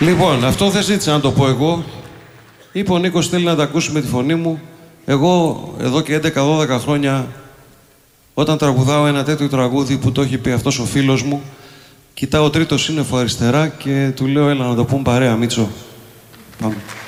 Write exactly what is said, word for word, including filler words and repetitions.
Λοιπόν, αυτό δεν ζήτησα να το πω εγώ. Είπε ο Νίκος θέλει να τα ακούσει με τη φωνή μου. Εγώ εδώ και έντεκα δώδεκα χρόνια, όταν τραγουδάω ένα τέτοιο τραγούδι που το έχει πει αυτός ο φίλος μου, κοιτάω τρίτο σύννεφο αριστερά και του λέω έλα να το πούμε παρέα, Μίτσο. Πάμε.